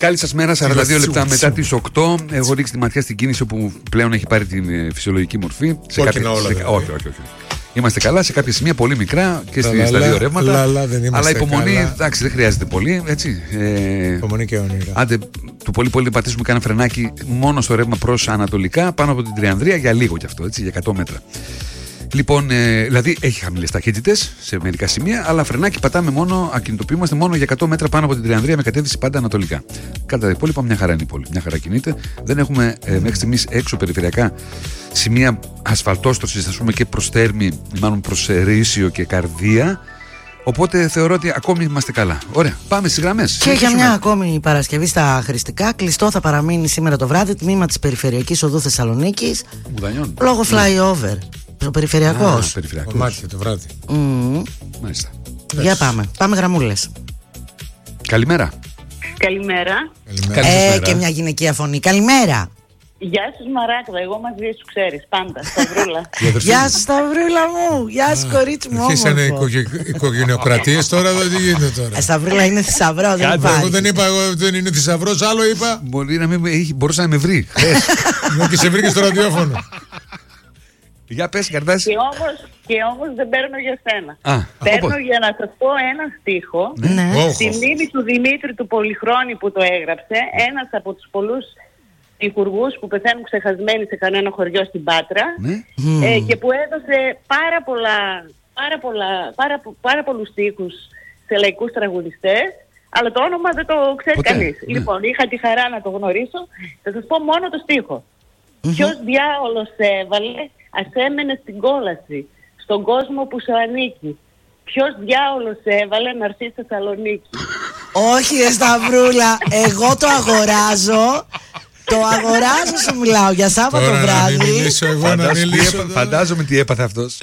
Καλή σας μέρα, 42 λεπτά μετά τις 8. Έχω ρίξει τη ματιά στην κίνηση όπου πλέον έχει πάρει την φυσιολογική μορφή. Όχι. Είμαστε καλά σε κάποια σημεία πολύ μικρά και στα δύο ρεύματα. Αλλά υπομονή, εντάξει, δεν χρειάζεται πολύ. Έτσι. Υπομονή και όνειρα. Άντε, το πολύ να πατήσουμε κάνα φρενάκι μόνο στο ρεύμα προς ανατολικά, πάνω από την Τριανδρία, για λίγο κι αυτό, έτσι, για 100 μέτρα. Λοιπόν, δηλαδή έχει χαμηλές ταχύτητες σε μερικά σημεία, αλλά φρενάκι πατάμε μόνο, ακινητοποιούμαστε μόνο για 100 μέτρα πάνω από την Τριανδρία με κατεύθυνση πάντα ανατολικά. Κατά τα υπόλοιπα, μια χαρά είναι η πόλη. Μια χαρά κινείται. Δεν έχουμε μέχρι στιγμής έξω περιφερειακά σημεία ασφαλτόστρωσης, ας πούμε, και προς Θέρμη, μάλλον προς Ρήσιο και Καρδία. Οπότε θεωρώ ότι ακόμη είμαστε καλά. Ωραία, πάμε στις γραμμές. Και για μια ακόμη Παρασκευή στα Χρηστικά, κλειστό θα παραμείνει σήμερα το βράδυ τμήμα της Περιφερειακής Οδού Θεσσαλονίκης. Μουδανιών. Λόγω flyover. Ο περιφερειακός. Κομμάτια το βράδυ. Μάλιστα. Για πάμε. Πάμε γραμμούλες. Καλημέρα. Καλημέρα. Και μια γυναικεία φωνή. Καλημέρα. Γεια σου Μαράκδα, εγώ μαζί σου ξέρεις, πάντα, Σταυρούλα. Γεια σου Σταυρούλα μου, γεια σου κορίτσι μου. Αρχίσανε οικογενειοκρατίες τώρα, εδώ τι γίνεται τώρα. Σταυρούλα είναι θησαυρό, δεν υπάρχει. Εγώ δεν είπα, εγώ δεν είναι θησαυρός, άλλο είπα. Μπορεί να μην μπορούσε να με βρει. Και σε βρήκε στο ραδιόφωνο. Για πες, Καρδάση. Και όμως δεν παίρνω για σένα. Παίρνω για να σας πω ένα στίχο. Ναι. Στη μνήμη του Δημήτρη του Πολυχρόνη που το έγραψε, ένας από τους πολλούς τυχουργούς που πεθαίνουν ξεχασμένοι σε κανένα χωριό στην Πάτρα, και που έδωσε πάρα πολλούς στίχους σε λαϊκούς τραγουδιστές, αλλά το όνομα δεν το ξέρει κανείς. Λοιπόν, είχα τη χαρά να το γνωρίσω. Θα σας πω μόνο το στίχο. Ποιος διάολος έβαλε, ας έμενε στην κόλαση, στον κόσμο που σου ανήκει. Ποιος διάολος έβαλε να έρθει στη Θεσσαλονίκη. Όχι Σταυρούλα, εγώ το αγοράζω. Το αγοράζω, σου μιλάω για Σάββατο βράδυ. Φαντάζομαι τι έπαθε αυτός.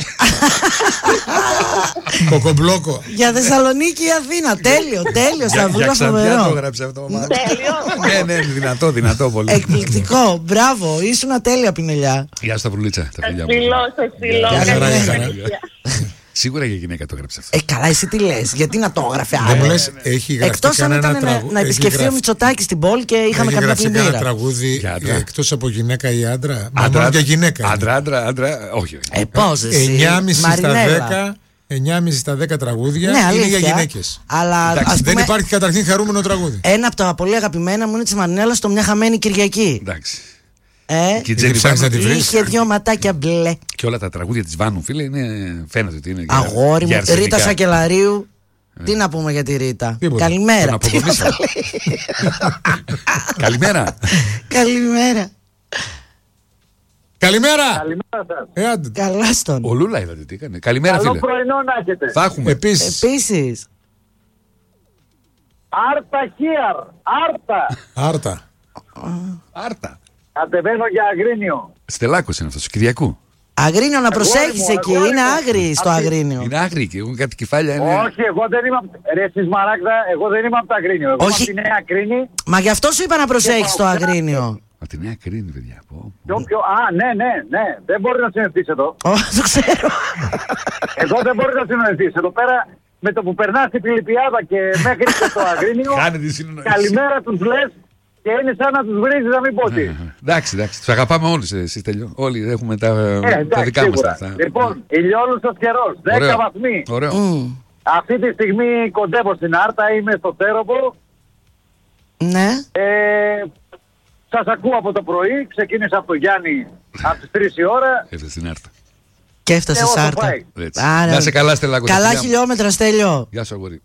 Κοκομπλόκο. Για Θεσσαλονίκη ή Αθήνα. Τέλειο, Σταυρούλα, φοβερό. Το έγραψε αυτό. Ναι, δυνατό πολύ. Εκπληκτικό, μπράβο, ήσουν τέλεια Πινελιά. Γεια σου Σταυρουλίτσα. Σίγουρα για γυναίκα το έγραψε αυτό. Καλά, εσύ τι λες, γιατί να το έγραφε άλλο. Δεν μου λες, έχει γραφτεί. Εκτός αν ήταν να επισκεφθεί ο Μητσοτάκης στην πόλη και είχαμε καμιά πλημμύρα. Έχει τραγούδι εκτός από γυναίκα ή άντρα. Μόνο για γυναίκα. Άντρα, όχι. Πώς εσύ, 9,5 στα 10 τραγούδια ναι, είναι για γυναίκες. Αλλά δεν υπάρχει καταρχήν χαρούμενο τραγούδι. Ένα από τα πολύ αγαπημένα μου είναι της Μαρινέλας, το Μια Χαμένη Κυριακή. Εντάξει. Είχε δυο ματάκια μπλε. Και όλα τα τραγούδια της Βάνου, φίλε, φαίνεται ότι είναι. Αγόρι μου, Ρίτα Σακελαρίου. Τι να πούμε για τη Ρίτα. Καλημέρα. Καλημέρα. Καλημέρα. Καλά στον. Ο Λούλα είδατε τι έκανε. Καλημέρα φίλε. Καλό πρωινό να έχετε. Θα έχουμε. Επίσης. Άρτα. Κατεβαίνω για Αγρίνιο. Στελάκος είναι αυτός, Κυριακού. Αγρίνιο, να προσέχεις εκεί. Είναι άγριοι στο Αγρίνιο. Είναι άγριοι και έχουν κάτι κεφάλια. Όχι, εγώ δεν είμαι. Ρε εσείς Μαράκδα, εγώ δεν είμαι από το Αγρίνιο. Εγώ είμαι από τη Νέα Κρίνη. Μα γι' αυτό σου είπα να προσέχεις στο Αγρίνιο. Από τη Νέα Κρίνη, παιδιά. Ναι. Δεν μπορεί να συνεχίσει εδώ. Το ξέρω. Εδώ δεν μπορεί να συνεχίσει. Εδώ πέρα με το που περνάς την Φιλιππιάδα και μέχρι και το Αγρίνιο. Καλημέρα τους λες. Και είναι σαν να τους βρίζεις να μην πω τι. Εντάξει, τους αγαπάμε όλους εσείς τελειώ. Όλοι έχουμε τα δικά μας αυτά. Λοιπόν, ηλιόλουστος καιρός, 10 βαθμοί. Ωραίο. Αυτή τη στιγμή κοντεύω στην Άρτα, είμαι στο Τέροπο. Ναι. Σας ακούω από το πρωί, ξεκίνησα από το Γιάννη από τις 3 η ώρα. Έφτασε στην Άρτα. Και έφτασε στην Άρτα. Να σε καλά Στελάκο. Καλά χιλιόμετρα Στέλιο. Γεια σου αγόρι.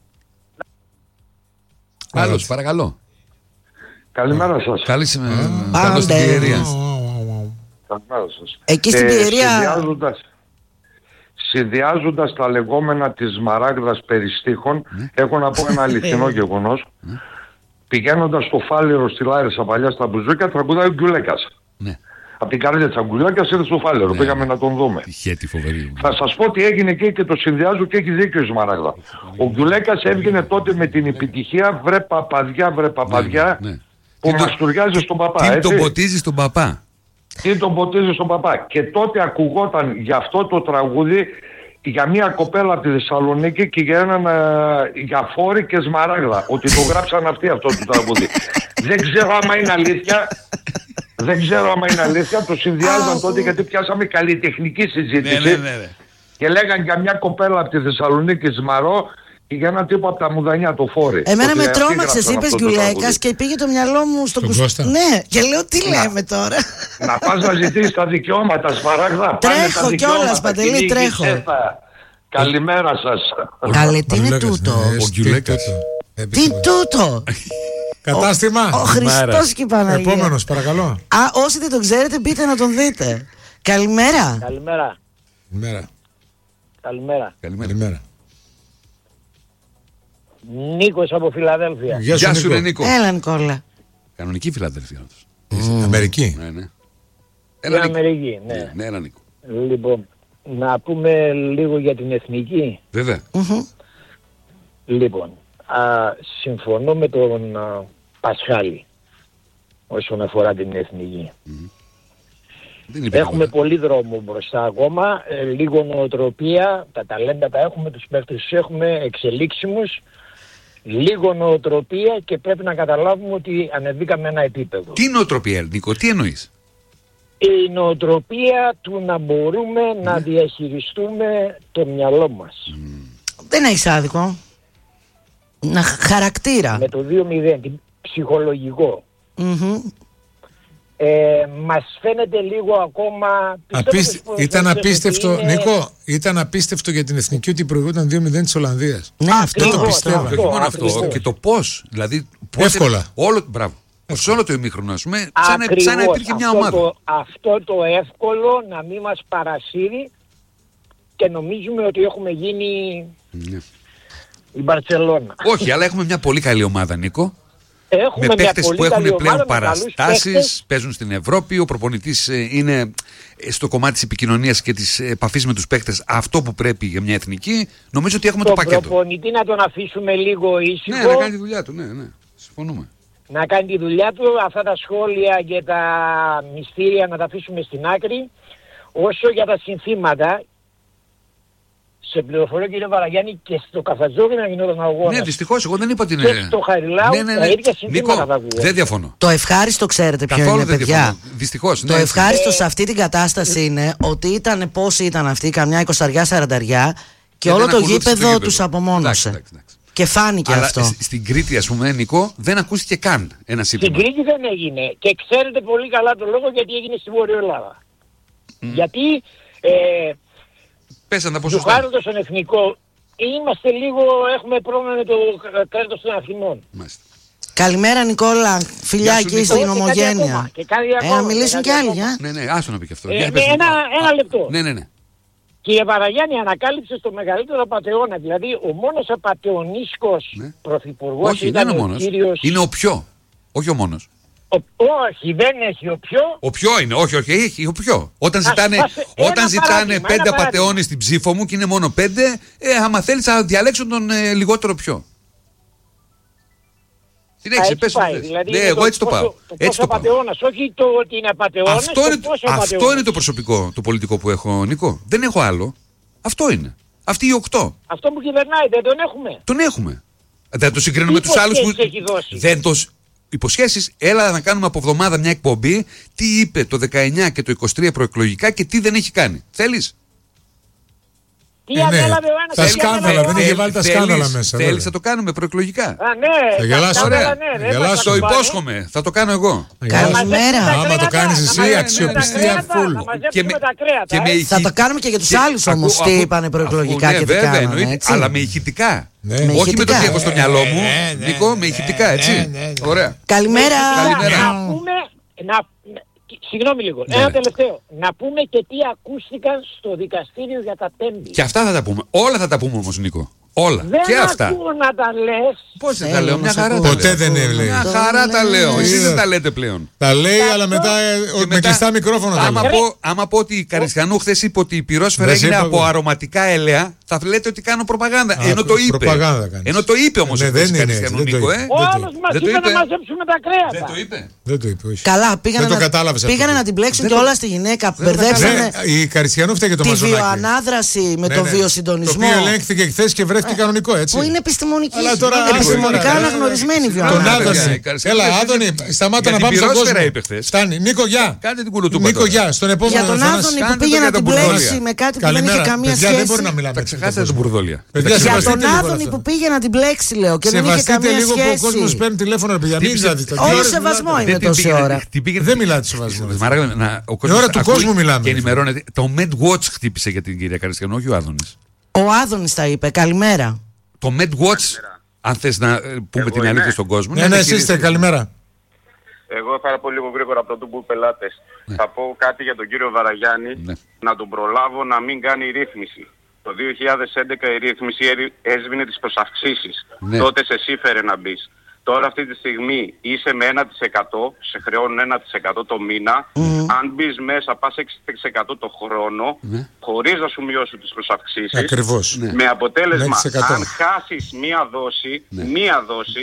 Άλλος, παρακαλώ. Καλημέρα σας. Καλώς στην Πιερία. Καλημέρα σας. Εκεί στην Πιερία. Συνδυάζοντας τα λεγόμενα της Μαράγδας περιστίχων, έχω να πω ένα αληθινό γεγονός. Πηγαίνοντας στο Φάληρο στη Λάρισα παλιά στα μπουζούκια, τραγουδάει ο Γκιουλέκας. Από την καρδιά της Αγκουλάκιας ήρθε στο Φάληρο, πήγαμε να τον δούμε. Θα σας πω τι έγινε εκεί και το συνδυάζω και έχει δίκιο η Σμαράγδα. Ο Γκιουλέκας έβγαινε τότε με την επιτυχία βρε παπαδιά. Που μαστουριάζει στον παπά. Τι τον ποτίζει στον παπά. Και τότε ακουγόταν για αυτό το τραγούδι για μια κοπέλα από τη Θεσσαλονίκη και για Φόρη και Σμαράγδα. Ότι το γράψαν αυτοί αυτό το τραγούδι. Δεν ξέρω άμα είναι αλήθεια. Δεν ξέρω άμα είναι αλήθεια. Το συνδυάζαν τότε γιατί πιάσαμε καλλιτεχνική συζήτηση. Ναι. Και λέγαν για μια κοπέλα από τη Θεσσαλονίκη Σμαρό και για ένα τύπο από τα Μουδανιά, το Φόρη. Εμένα με τρόμαξες, είπες Γκιουλέκας και πήγε το μυαλό μου στον Κώστα. Ναι, και λέω τι λέμε τώρα. Να πας να ζητήσεις τα δικαιώματα, Σμαράγδα. Τρέχω κιόλας, Παντελή, τρέχω. Καλημέρα σας. Καλέ, τι είναι τούτο? Ο Γκιουλέκας. Τι τούτο? Κατάστημα. Ο Χριστός και η Παναγία. Επόμενος, παρακαλώ. Όσοι δεν τον ξέρετε, μπείτε να τον δείτε. Καλημέρα. Καλημέρα. Νίκος από Φιλαδέλφια. Γεια σου Νίκο. Έλα Νικόλα. Κανονική Φιλαδέλφια. Αμερική. Ναι. Στην Αμερική, ναι. Ναι, έλα Νίκο. Λοιπόν, να πούμε λίγο για την εθνική. Βέβαια. Λοιπόν, συμφωνώ με τον Πασχάλη όσον αφορά την εθνική. Έχουμε πολύ δρόμο μπροστά ακόμα, λίγο νοοτροπία, τα ταλέντα τα έχουμε, τους παίκτες τους έχουμε, εξελίξιμους, λίγο νοοτροπία και πρέπει να καταλάβουμε ότι ανεβήκαμε ένα επίπεδο. Τι νοοτροπία, Νίκο, τι εννοείς? Η νοοτροπία του να μπορούμε να διαχειριστούμε το μυαλό μας. Δεν έχεις άδικο. Χαρακτήρα. Με το 2-0, ψυχολογικό. Μας φαίνεται λίγο ακόμα... Ήταν απίστευτο, Νίκο, ήταν απίστευτο για την εθνική ότι προηγούνταν 2-0 της Ολλανδίας. Ναι, αυτό το πιστεύω. Και μόνο αυτό, και το πώς, δηλαδή... Εύκολα. Μπράβο. Σε όλο το ημίχρονο, ας πούμε, σαν να υπήρχε μια ομάδα. Αυτό το εύκολο να μην μας παρασύρει και νομίζουμε ότι έχουμε γίνει η Μπαρτσελώνα. Όχι, αλλά έχουμε μια πολύ καλή ομάδα, Νίκο. Έχουμε με παίκτες που έχουν πλέον ομάδα, παραστάσεις, παίζουν στην Ευρώπη, ο προπονητής είναι στο κομμάτι της επικοινωνίας και της επαφής με τους παίκτες αυτό που πρέπει για μια εθνική. Νομίζω ότι έχουμε το πακέτο. Τον προπονητή να τον αφήσουμε λίγο ήσυχο. Ναι, να κάνει τη δουλειά του, ναι, συμφωνούμε. Να κάνει τη δουλειά του, αυτά τα σχόλια και τα μυστήρια να τα αφήσουμε στην άκρη. Όσο για τα συνθήματα, σε πληροφορώ κύριε Βαραγιάννη, και στο Καφατζόγλι να γινόταν αγώνας. Ναι, δυστυχώς, εγώ δεν είπα την... Και στο Χαριλάου τα ίδια συνθήματα θα βγουν. Δεν διαφωνώ. Το ευχάριστο ξέρετε ποιο είναι, παιδιά? Δυστυχώς. Το ευχάριστο σε αυτή την κατάσταση είναι ότι ήταν πόσοι ήταν αυτοί, καμιά 20-40 και όλο το γήπεδο τους απομόνωσε. Και φάνηκε αλλά αυτό. Στην Κρήτη, ας πούμε, Νικό, δεν ακούστηκε καν ένα σύμπτωμα. Στην Κρήτη δεν έγινε. Και ξέρετε πολύ καλά το λόγο γιατί έγινε στη Βόρεια Ελλάδα. Γιατί πέσαν τα ποσοστά. του χάροντος στον εθνικό είμαστε λίγο, έχουμε πρόβλημα με το κράτος των Αθηνών. Μάλιστα. Καλημέρα Νικόλα, φιλιά εκεί στην Ομογένεια. Να μιλήσουν κι άλλοι. Ναι, άσο να πει και αυτό. Ένα λεπτό. Ναι. Κύριε Βαραγιάννη, ανακάλυψε το μεγαλύτερο απατεώνα. Δηλαδή, ο μόνος απατεωνίσκος πρωθυπουργός ήταν ο κύριος... Είναι ο πιο, όχι ο μόνος. Όχι, δεν έχει ο πιο. Ο πιο είναι, όχι, έχει ο πιο. Όταν ζητάνε 5 απατεώνες στην ψήφο μου και είναι μόνο 5, άμα θέλεις θα διαλέξω τον λιγότερο πιο. Έτσι πάει, δηλαδή ναι, εγώ έτσι το πάω. Έτσι το απατεώνας, όχι το ότι είναι απατεώνας. Αυτό είναι το προσωπικό, το πολιτικό που έχω, Νικό. Δεν έχω άλλο. Αυτό είναι. Αυτοί οι 8. Αυτό που κυβερνάει, δεν τον έχουμε. Τον έχουμε. Δεν το συγκρίνουμε με τους άλλους που... Δεν το... Υποσχέσεις, έλα να κάνουμε από εβδομάδα μια εκπομπή. Τι είπε το 19 και το 23 προεκλογικά και τι δεν έχει κάνει. Θέλεις? Τι ανέλαβε ο ένας. Τα σκάνδαλα, δεν είχε βάλει τα σκάνδαλα μέσα. Θέλεις να το κάνουμε προεκλογικά? Ναι, θα γελάσω. Ωραία. Το υπόσχομαι, θα το κάνω εγώ. Καλημέρα. Άμα το κάνεις εσύ, αξιοπιστία full. Θα το κάνουμε και για τους άλλους όμως. Τι είπανε προεκλογικά και τι κάνανε. Αλλά με ηχητικά. Όχι με το τι έχω στο μυαλό μου. Νίκο, με ηχητικά, έτσι. Ωραία. Καλημέρα. Συγγνώμη λίγο. Ένα τελευταίο. Να πούμε και τι ακούστηκαν στο δικαστήριο για τα Τέμπη. Και αυτά θα τα πούμε. Όλα θα τα πούμε όμως, Νίκο. Όλα. Δεν και αυτά. ακούω να τα λες. Πώς δεν τα λέω, μια χαρά. Ποτέ δεν λέει. Μια χαρά τα λέω. Εσείς δεν τα λέτε πλέον. Τα λέει, αλλά μετά με κλειστά μικρόφωνα. Άμα πω ότι η Καριστιανού χθες είπε ότι η πυρόσφαιρα έγινε από αρωματικά έλαια, θα λέτε ότι κάνω προπαγάνδα. Ενώ το είπε. Ενώ το είπε όμως ο Καριστιανού Νίκο. Ο άλλος μας είπε να μαζέψουμε τα κρέατα. Δεν το είπε. Δεν το είπε, όχι. Καλά, πήγανε να την πλέξουν και όλα στη γυναίκα. Μπερδέψανε. Η Καριστιανού φταίγε το τη μαζονάκι. βιοανάδραση με το βιοσυντονισμό. Το οποίο ελέγχθηκε χθες και βρέθηκε κανονικό, έτσι. Που είναι επιστημονική. Επιστημονικά αναγνωρισμένη βιοανάδραση. Έλα, Άδωνη, σταμάτα να πάμε στον κόσμο. Φτάνει. Νίκο, γεια. Κάντε την κουλουτούπα. Νίκο, γεια. Στον επόμενο. Για τον Άδωνη που πήγε να την πλέξει με κάτι που δεν είχε καμία σχέση. Δεν μπορεί να μιλάμε. Ξεχάσατε την μπουρδόλια. Για τον Άδωνη που πήγε να την πλέξει, λέω, και δεν είχε καμία σχέση. Σεβαστείτε λίγο που ο κόσμος παίρνει τηλέφωνο, παιδιά. Όλο σεβασμό είναι τόση ώρα. Δεν μιλάτε σεβασμό. Η ώρα του κόσμου μιλάμε. Και ενημερώνεται. Το MedWatch χτύπησε για την κυρία Καριστιανού, όχι ο Άδωνης. Ο Άδωνης τα είπε. Καλημέρα. Το MedWatch, αν θες να πούμε την αλήθεια στον κόσμο. Ναι, εσείς είστε. Καλημέρα. Εγώ θα πω λίγο γρήγορα από τον που πελάτες. Θα πω κάτι για τον κύριο Βαραγιάννη, να τον προλάβω να μην κάνει ρύθμιση. Το 2011 η ρύθμιση έσβηνε τις προσαυξήσεις. Τότε σε σύφερε να μπεις. Τώρα αυτή τη στιγμή είσαι με 1%, σε χρεώνουν 1% το μήνα. Αν μπεις μέσα πας 6% το χρόνο, χωρίς να σου μειώσουν τις προσαυξήσεις. Ακριβώς. Με αποτέλεσμα, αν χάσεις μία δόση,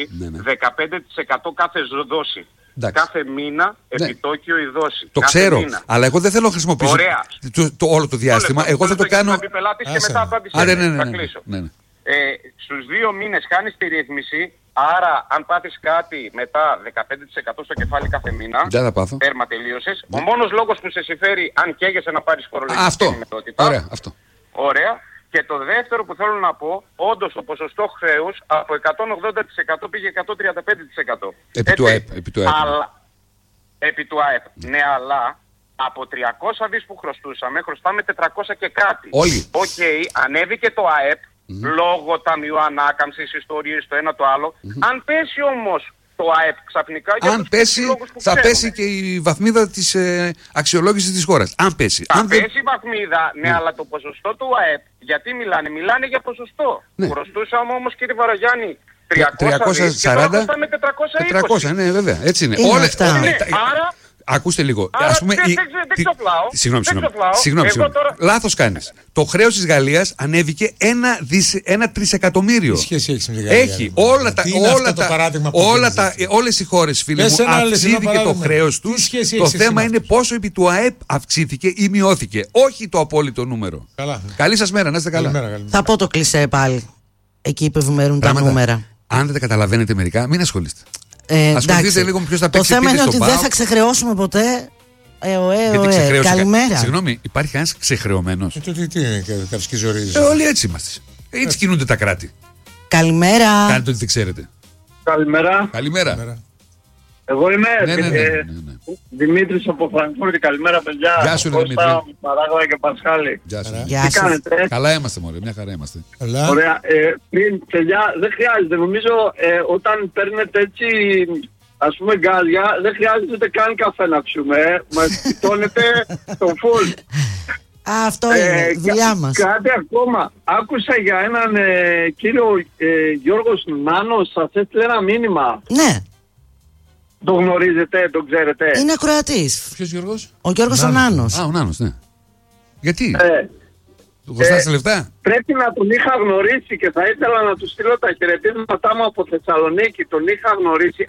15% κάθε δόση. Κάθε μήνα επιτόκιο η δόση. Το ξέρω, αλλά εγώ δεν θέλω να χρησιμοποιήσω όλο το διάστημα. Εγώ θα το κάνω. Και μετά το αντισέλνει. Θα κλείσω. Στους 2 μήνες χάνεις τη ρύθμιση. Άρα, αν πάθεις κάτι μετά 15% στο κεφάλι κάθε μήνα, τέρμα τελείωσες. Ο μόνος λόγος που σε συμφέρει, αν καίγεσαι να πάρεις φορολογική δυνατότητα. Ωραία. Και το δεύτερο που θέλω να πω, όντως το ποσοστό χρέους από 180% πήγε 135%. Επί του ΑΕΠ. Επί του ΑΕΠ. Ναι, αλλά από 300 δις που χρωστούσαμε, χρωστάμε 400 και κάτι. Όλοι. Οκ, ανέβηκε το ΑΕΠ. Λόγω ταμείου ανάκαμψης, ιστορίες, το ένα το άλλο. Αν πέσει όμως το ΑΕΠ ξαφνικά, αν πέσει, θα πέσει και η βαθμίδα της αξιολόγησης της χώρας. Αν πέσει. Θα πέσει η βαθμίδα, ναι, αλλά το ποσοστό του ΑΕΠ, γιατί μιλάνε για ποσοστό. Χρωστούσαμε όμως, κύριε Βαραγιάννη, 340 και τώρα χρωστάμε 420. 400, ναι, βέβαια, έτσι είναι. Άρα, ακούστε λίγο. Ας πούμε, συγγνώμη. Λάθος κάνεις. Το χρέος της Γαλλίας ανέβηκε 1 τρισεκατομμύριο. Τι σχέση έχει με τη Γαλλία? Έχει. Όλες οι χώρες, φίλοι μου, αυξήθηκε το χρέος τους. Το θέμα είναι πόσο επί του ΑΕΠ αυξήθηκε ή μειώθηκε. Όχι το απόλυτο νούμερο. Καλή σας μέρα, να είστε καλά. Θα πω το κλισέ πάλι. Εκεί που ευημερούν τα νούμερα. Αν δεν τα καταλαβαίνετε μερικά, μην ασχολείστε. Ασχοληθείτε λίγο με ποιος θα παίξει. Το θέμα είναι ότι δεν θα ξεχρεώσουμε ποτέ. Καλημέρα. Συγγνώμη, υπάρχει κανένας ξεχρεωμένος? Τι είναι, καυσκή ζωή. Όλοι έτσι είμαστε. Έτσι κινούνται τα κράτη. Καλημέρα. Κάντε ότι δεν ξέρετε. Καλημέρα. Εγώ είμαι Δημήτρης από Φραγκφούρτη. Καλημέρα, παιδιά. Γεια σου, Δημήτρη. Παράγωγα και Πασχάλη. Γεια σου. Τι κάνετε? Καλά είμαστε, μωρέ. Μια χαρά είμαστε. Ωραία. Παιδιά, δεν χρειάζεται. Νομίζω όταν παίρνετε έτσι, ας πούμε, γκάζια, δεν χρειάζεται καν καφέ να πιούμε. Μας κοιτώνετε στο φουλ. Αυτό είναι δουλειά μας. Κάτι ακόμα. Άκουσα για έναν κύριο Γιώργος Νάνος, σας έστειλε ένα μήνυμα. Ναι. Το γνωρίζετε, το ξέρετε? Είναι ακροατής. Ποιος Γιώργος? Ο Γιώργος ο Νάνος. Α, ο Νάνος, ναι. Γιατί? Του χρωστάς λεφτά? Πρέπει να τον είχα γνωρίσει και θα ήθελα να του στείλω τα χαιρετίσματά μου από Θεσσαλονίκη. Τον είχα γνωρίσει.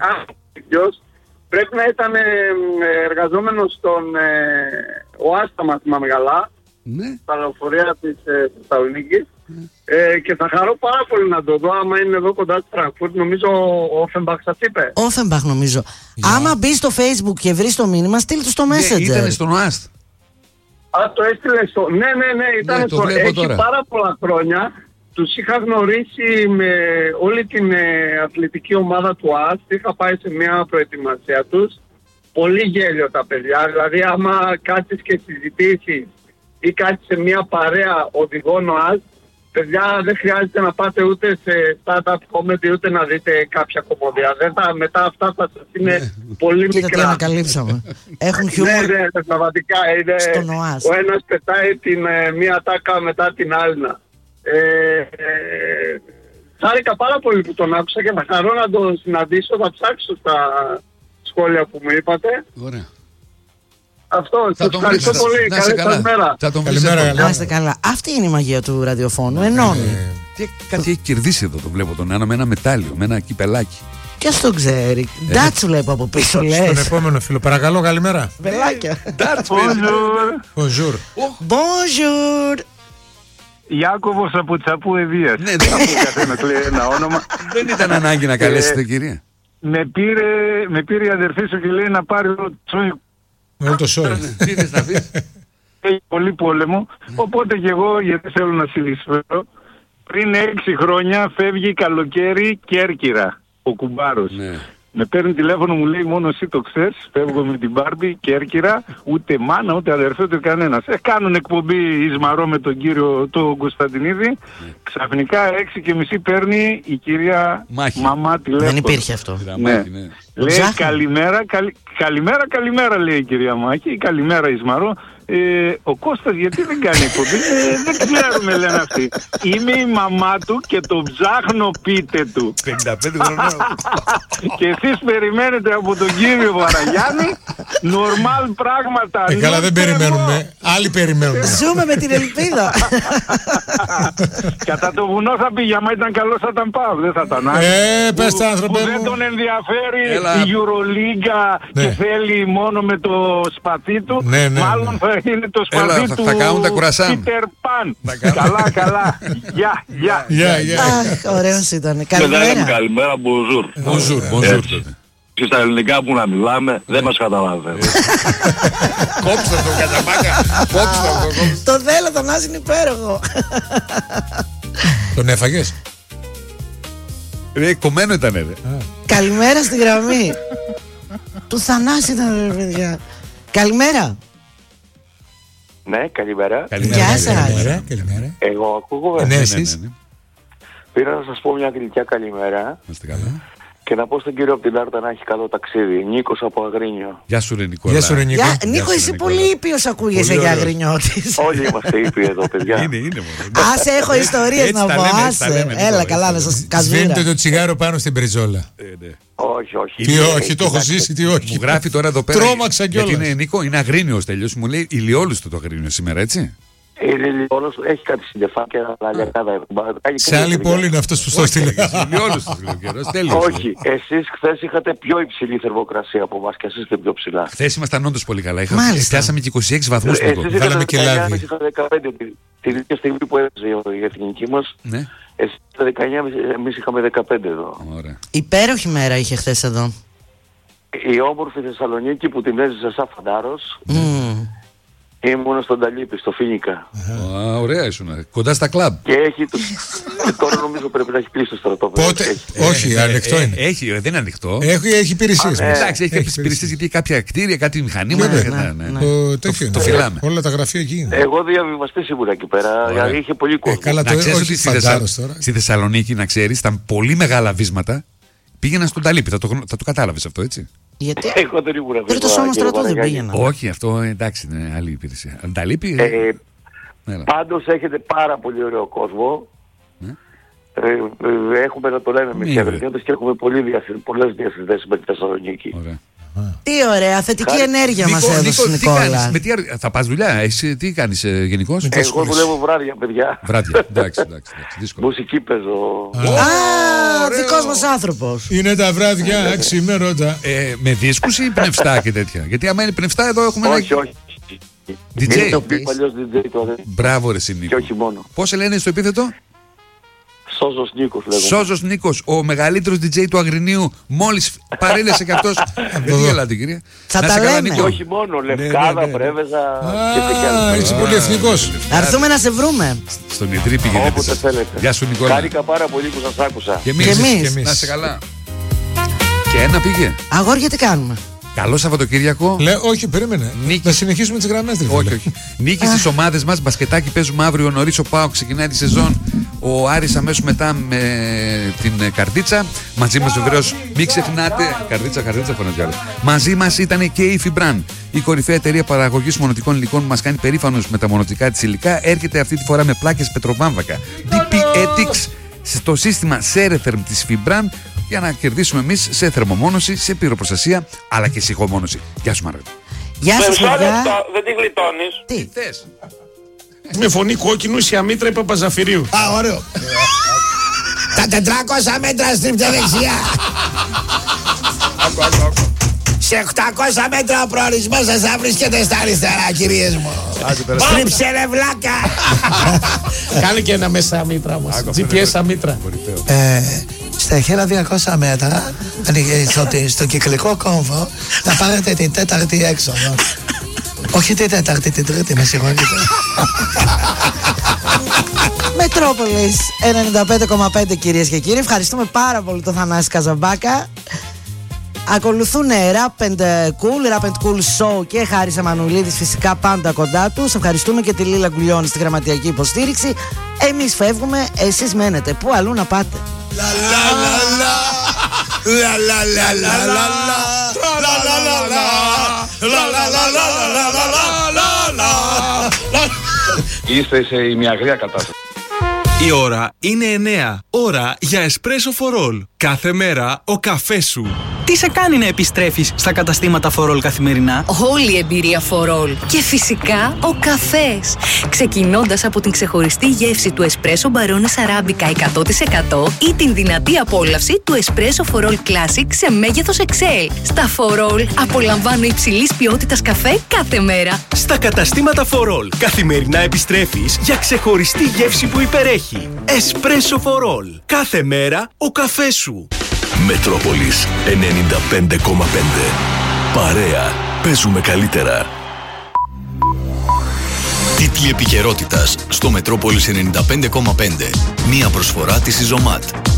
Πρέπει να ήταν εργαζόμενος στον ΟΑΣΤΑ, θυμάμαι καλά. Ναι. Στα λεωφορεία της Θεσσαλονίκης. Και θα χαρώ πάρα πολύ να το δω. Άμα είναι εδώ κοντά στη Φραγκφούρτη, νομίζω ο Όφενμπαχ σας είπε. Όφενμπαχ, νομίζω. Άμα μπει στο Facebook και βρει το μήνυμα, στείλ του στο Messenger. Ήταν στον ΟΑΣΤ. Το έστειλε στο. Ναι, ήταν στο. Έχει πάρα πολλά χρόνια. Τους είχα γνωρίσει με όλη την αθλητική ομάδα του ΟΑΣΤ. Είχα πάει σε μια προετοιμασία τους. Πολύ γέλιο τα παιδιά. Δηλαδή, άμα κάτσεις και συζητήσεις ή κάτσεις σε μια παρέα οδηγών ΟΑΣΤ, παιδιά, δεν χρειάζεται να πάτε ούτε σε startup comedy ούτε να δείτε κάποια κομμωδία. Μετά αυτά θα σας είναι πολύ μικρά. Κοίτα τι ανακαλύψαμε. Έχουν χιούμορ. Ναι, πραγματικά. Ο ένας πετάει μία τάκα μετά την άλλη. Χάρηκα πάρα πολύ που τον άκουσα και θα χαρώ να τον συναντήσω. Θα ψάξω στα σχόλια που μου είπατε. Ωραία. Αυτό, σας ευχαριστώ πολύ. Καλημέρα. Καλημέρα. Να είστε καλά. Αυτή είναι η μαγεία του ραδιοφώνου. Ενώνει. Κάτι έχει κερδίσει εδώ, το βλέπω τον ένα με ένα μετάλλιο, με ένα κυπελάκι. Ποιος το ξέρει. Ντάτσου βλέπω από πίσω, λες. Στον επόμενο φίλο, παρακαλώ, καλημέρα. Βελάκια. Bonjour. Bonjour. Ιάκωβος από Τσαπού Ευβίας. Ναι, καθένας λέει ένα όνομα. δεν ήταν ανάγκη να καλέσετε, κυρία. Με πήρε η αδερφή σου και λέει να πάρει όλο το σόι. Τι θες να πεις? Έχει πολύ πόλεμο, οπότε και εγώ, γιατί θέλω να συνεισφέρω, πριν 6 χρόνια φεύγει καλοκαίρι Κέρκυρα, ο κουμπάρος. Ναι. Με παίρνει τηλέφωνο, μου λέει μόνο εσύ το ξέρεις, φεύγω με την Μπάρμπη, Κέρκυρα, ούτε μάνα, ούτε αδερφή, ούτε κανένας. Κάνουν εκπομπή Ισμαρό με τον κύριο τον Κωνσταντινίδη, ξαφνικά 6:30 παίρνει η κυρία μαμά τηλέφωνο. Δεν υπήρχε αυτό. Ναι. Λέει καλημέρα λέει η κυρία Μάκη, καλημέρα Ισμαρό. Ο Κώστας γιατί δεν κάνει εκπομπή? Δεν ξέρουμε, λένε αυτοί. Είμαι η μαμά του και το ψάχνω, πείτε του. 55 χρονών. Και εσείς περιμένετε από τον κύριο Βαραγιάννη νορμάλ πράγματα. Καλά, δεν περιμένουμε. Άλλοι περιμένουν. Ζούμε με την ελπίδα. Κατά το βουνό θα πήγε, άμα ήταν καλό θα ήταν πάω. Δεν θα ήταν άλλο. Πες τα άνθρωπε που μου. δεν τον ενδιαφέρει η Euroliga και θέλει μόνο με το σπαθί του. Μάλλον θα είναι το σπαθί του θα κάνουν τα κουρασάν. Peter Pan. Καλά. Γεια. Αχ, ωραίος ήταν. Καλημέρα. Καλημέρα, bonjour. Και στα ελληνικά που να μιλάμε δεν μας καταλαβαίνουν. Κόψτε το καταπάκα. Το θέλω, τον Άζη είναι υπέροχο. Τον έφαγες? Κομμένο ήταν, ρε. Καλημέρα στη γραμμή. Του Θανάση ήταν, ρε παιδιά. Καλημέρα. Ναι, καλημέρα. Γεια σας. Καλημέρα. Εγώ ακούγομαι. Ναι, εσείς. Πήρα να σας πω μια γλυκιά καλημέρα. Είστε καλά. Και να πω στον κύριο από την Άρτα να έχει καλό ταξίδι. Νίκος από Αγρίνιο. Γεια σου ρε Νικόλα. Γεια σου ρε Νίκο. Νίκο, είσαι πολύ ήπιος, ακούγεσαι για Αγρινιώτης. Όλοι είμαστε ήπιοι εδώ, παιδιά. Είναι μόνο. Άσε, έχω ιστορίες να πω, άσε. Έλα καλά να σας καζούρα. Σβήνετε το τσιγάρο πάνω στην πριζόλα. Όχι. Τι όχι, το έχω ζήσει, τι όχι. Μου γράφει τώρα εδώ πέρα. Τρώμαξα κιόλας. Γιατί είναι Νίκο, είναι Αγρίνιος τελείως. Μου λέει ηλιόλουστο το Αγρίνιο σήμερα, έτσι. Όλος έχει κάτι συντεφάκια, αλλά σε άλλη πόλη είναι αυτός που στο στείλε. Όχι, εσείς χθες είχατε πιο υψηλή θερμοκρασία από εμάς και εσείς είστε πιο ψηλά. Χθες ήμασταν όντως πολύ καλά. Φτάσαμε και 26 βαθμούς. Εσείς είχατε 19, είχατε 15 την ίδια στιγμή που έπαιζε η εθνική μας. Εσείς είχατε 19, εμείς είχαμε 15 εδώ. Υπέροχη μέρα είχε χθες εδώ. Η όμορφη Θεσσαλονίκη που την έζησε σαν φαντάρος. Ήμουν στον Ταλίπη, στο Φίνικα. Ωραία ήσουν. Κοντά στα κλαμπ. Και έχει τώρα νομίζω πρέπει να έχει κλείσει το στρατόπεδο. Πότε? Όχι, ανοιχτό είναι. Δεν είναι ανοιχτό. Έχει υπηρεσίες. Εντάξει, έχει κάποιες υπηρεσίες γιατί κάποια κτίρια, κάτι μηχανήματα. Το φυλάμε. Όλα τα γραφεία εκεί είναι. Εγώ διαβιβαστής ήμουν εκεί πέρα. Δηλαδή είχε πολύ κόσμο. Καλά, να ξέρεις ότι στη Θεσσαλονίκη, να ξέρεις, ήταν πολύ μεγάλα βίσματα. Πήγαιναν στον Ταλίπη. Θα το κατάλαβες αυτό, έτσι. Γιατί εγώ δεν ήμουν Τρίτο σώμα στρατού δεν πήγαινα. Όχι, αυτό εντάξει είναι άλλη υπηρεσία. Τα λείπει. Πάντως έχετε πάρα πολύ ωραίο κόσμο. Έχουμε να το λέμε με τις Αγρινιώτες και έχουμε πολλές διασυνδέσεις με τη Θεσσαλονίκη. Τι ωραία, θετική ενέργεια μας έδωσε, Νικόλα. Θα πας δουλειά, εσύ τι κάνεις γενικώς? Εγώ δουλεύω βράδια, παιδιά. Βράδια, εντάξει, δύσκολο. Μουσική παίζω. Δικός μας άνθρωπος. Είναι τα βράδια αξιμέρωτα. Με δίσκους ή πνευστά και τέτοια? Γιατί άμα είναι πνευστά εδώ έχουμε ένα... Όχι. DJ. Είναι το παλιός DJ τώρα. Μπράβο ρε Νίκο. Και όχι μόνο. Πώς σε λένε στο επίθετο? Σόζος Νίκος λέγομαι. Σόζος Νίκος, ο μεγαλύτερος DJ του Αγρινίου, μόλις παρέλασε και αυτός. Δεν γελάτε κυρία. Θα τα λέμε. Και όχι μόνο, Λευκάδα, Πρέβεζα και τέτοια. Είσαι πολύ εθνικός. Θα έρθουμε να σε βρούμε. Στον Ιτρή πηγαίνετε. Όποτε θέλετε. Γεια σου Νικόλα. Χάρηκα πάρα πολύ που σας άκουσα. Και εμείς. Να είσαι καλά. Και ένα πήγε. Αγόρια τι κάνουμε? Καλό Σαββατοκύριακο. Όχι, περίμενε. Να συνεχίσουμε τις γραμμές. Όχι. Νίκη στις ομάδες μας. Μπασκετάκι παίζουμε αύριο νωρίς. Ο ΠΑΟΚ ξεκινάει τη σεζόν. Ο Άρης αμέσως μετά με την Καρδίτσα. Μαζί μας βεβαίως, μην ξεχνάτε. Καρδίτσα φωνάζει άλλο. Μαζί μας ήταν και η Φιμπραν. Η κορυφαία εταιρεία παραγωγής μονοτικών υλικών που μας κάνει περήφανος με τα μονοτικά της υλικά. Έρχεται αυτή τη φορά με πλάκες πετροβάμβακα. DP Ethics στο σύστημα Ceretherm της Fibran για να κερδίσουμε εμείς σε θερμομόνωση, σε πυροπροστασία αλλά και σε ηχομόνωση. Γεια σου Μαργαρίτα. Γεια σας, παιδιά. Δεν τη γλιτώνεις. Τι θες? Με φωνή κόκκινου η Αμήτρα η Παπαζαφυρίου. Α, ωραίο. Τα 400 μέτρα στρίψτε δεξιά. Σε 800 μέτρα ο προορισμός σας θα βρίσκεται στα αριστερά, κυρίες μου. Στρίψε ρε βλάκα. Κάνε και ένα μέσα Αμήτρα μας. GPS Αμήτρα. Στα 1200 μέτρα, στο κυκλικό κόμβο, θα πάρετε την τέταρτη έξοδο. Όχι την τέταρτη, την τρίτη, με συγχωρείτε. Μετρόπολης 95,5 κυρίες και κύριοι. Ευχαριστούμε πάρα πολύ τον Θανάση Καζαμπάκα. Ακολουθούν Rap and Cool Show και Χάρης Εμμανουηλίδης, φυσικά πάντα κοντά τους. Ευχαριστούμε και τη Λίλα Γκουλιώνη στη γραμματιακή υποστήριξη. Εμείς φεύγουμε, εσείς μένετε. Πού αλλού να πάτε? Είστε σε ημιαγρία κατάσταση. Η ώρα είναι 9. Ώρα για Espresso for All. Κάθε μέρα ο καφές σου. Τι σε κάνει να επιστρέφεις στα καταστήματα For All καθημερινά? Όλη η εμπειρία For All. Και φυσικά ο καφές. Ξεκινώντας από την ξεχωριστή γεύση του Espresso Barones Arabica 100% ή την δυνατή απόλαυση του Espresso For All Classic σε μέγεθος XL. Στα For All απολαμβάνω υψηλής ποιότητας καφέ κάθε μέρα. Στα καταστήματα For All καθημερινά επιστρέφεις για ξεχωριστή γεύση που υπερέχει. Espresso For All. Κάθε μέρα ο καφές σου. Μετρόπολης 95,5. Παρέα. Παίζουμε καλύτερα. Τίτλοι επικαιρότητας στο Μετρόπολης 95,5. Μία προσφορά της Ιζωμάτ.